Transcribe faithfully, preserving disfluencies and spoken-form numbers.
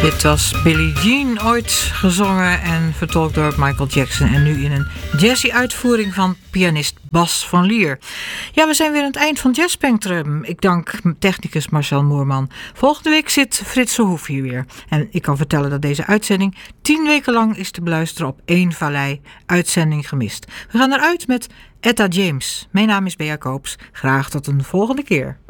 Dit was Billie Jean, ooit gezongen en vertolkt door Michael Jackson. En nu in een jazzy uitvoering van pianist Bas van Lier. Ja, we zijn weer aan het eind van Jazz Spectrum. Ik dank technicus Marcel Moerman. Volgende week zit Frits Verhoef hier weer. En ik kan vertellen dat deze uitzending tien weken lang is te beluisteren op één Vallei. Uitzending gemist. We gaan eruit met Etta James. Mijn naam is Bea Koops. Graag tot een volgende keer.